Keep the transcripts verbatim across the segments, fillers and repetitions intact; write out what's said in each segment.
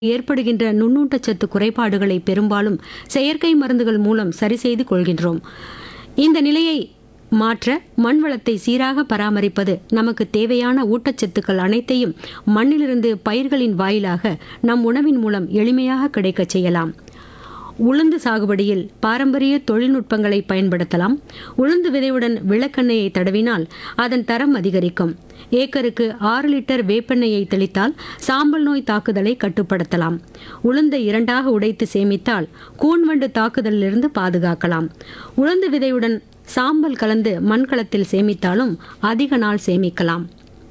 ஏற்படுகின்ற நுண்ணூட்டச்சத்து குறைபாடுகளை பெரும்பாலும் செயற்கை மருந்துகள் மூலம் சரி செய்து கொள்கின்றோம். இந்த நிலையை மாற்ற மண் வளத்தை சீராக பராமரிப்பது, நமக்கு தேவையான ஊட்டச்சத்துக்கள் அனைத்தையும் மண்ணிலிருந்து பயிர்களின் வாயிலாக நம் உணவின் மூலம் எளிமையாக கிடைக்கச் செய்யலாம். உளுந்து சாகுபடியில் பாரம்பரிய தொழில்நுட்பங்களை பயன்படுத்தலாம். உளுந்து விதையுடன் விளக்கெண்ணெயை தடவினால் அதன் தரம் அதிகரிக்கும். ஏக்கருக்கு ஆறு லிட்டர் வேப்பெண்ணெயை தெளித்தால் சாம்பல் நோய் தாக்குதலை கட்டுப்படுத்தலாம். உளுந்தை இரண்டாக உடைத்து சேமித்தால் கூன்வண்டு தாக்குதலிலிருந்து பாதுகாக்கலாம். உளுந்து விதையுடன் சாம்பல் கலந்து மண்கலத்தில் சேமித்தாலும் அதிக நாள் சேமிக்கலாம்.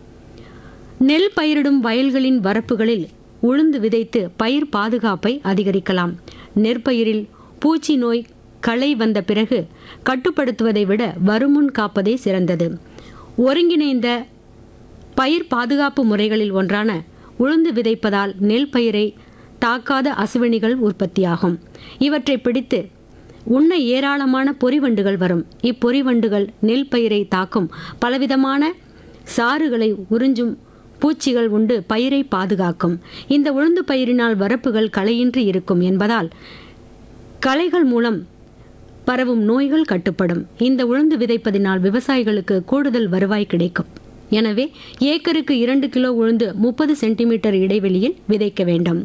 நெல் பயிரிடும் வயல்களின் வரப்புகளில் உளுந்து விதைத்து பயிர் பாதுகாப்பை அதிகரிக்கலாம். நெற்பயிரில் பூச்சி நோய் களை வந்த பிறகு கட்டுப்படுத்துவதை விட வருமுன் காப்பதே சிறந்தது. ஒருங்கிணைந்த பயிர் பாதுகாப்பு முறைகளில் ஒன்றான உளுந்து விதைப்பதால் நெல் பயிரை தாக்காத அசுவினிகள் உற்பத்தியாகும். இவற்றை பிடித்து உண்ண ஏராளமான பொறிவண்டுகள் வரும். இப்பொறிவண்டுகள் நெல் பயிரை தாக்கும் பலவிதமான சாறுகளை உறிஞ்சும் பூச்சிகள் உண்டு பயிரை பாதுகாக்கும். இந்த உளுந்து பயிரினால் வரப்புகள் களையின்றி இருக்கும் என்பதால் களைகள் மூலம் பரவும் நோய்கள் கட்டுப்படும். இந்த உளுந்து விதைப்பதினால் விவசாயிகளுக்கு கூடுதல் வருவாய் கிடைக்கும். எனவே ஏக்கருக்கு இரண்டு கிலோ உளுந்து முப்பது சென்டிமீட்டர் இடைவெளியில் விதைக்க வேண்டும்.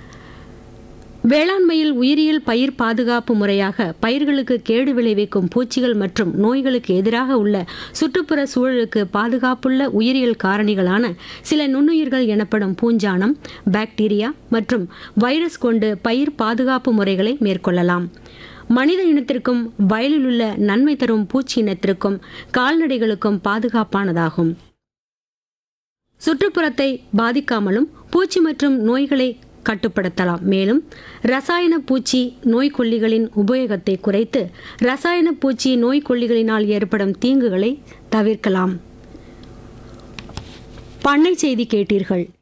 வேளாண்மையில் உயிரியல் பயிர் பாதுகாப்பு முறையாக பயிர்களுக்கு கேடு விளைவிக்கும் பூச்சிகள் மற்றும் நோய்களுக்கு எதிராக உள்ள சுற்றுப்புற சூழலுக்கு பாதுகாப்புள்ள உயிரியல் காரணிகளான சில நுண்ணுயிர்கள் எனப்படும் பூஞ்சானம், பாக்டீரியா மற்றும் வைரஸ் கொண்டு பயிர் பாதுகாப்பு முறைகளை மேற்கொள்ளலாம். மனித இனத்திற்கும் வயலிலுள்ள நன்மை தரும் பூச்சி இனத்திற்கும் கால்நடைகளுக்கும் பாதுகாப்பானதாகும். சுற்றுப்புறத்தை பாதிக்காமலும் பூச்சி மற்றும் நோய்களை கட்டுப்படுத்தலாம். மேலும் ரசாயன பூச்சி நோய்க்கொல்லிகளின் உபயோகத்தை குறைத்து ரசாயன பூச்சி நோய்க்கொல்லிகளினால் ஏற்படும் தீங்குகளை தவிர்க்கலாம். பண்ணை செய்தி கேட்டீர்கள்.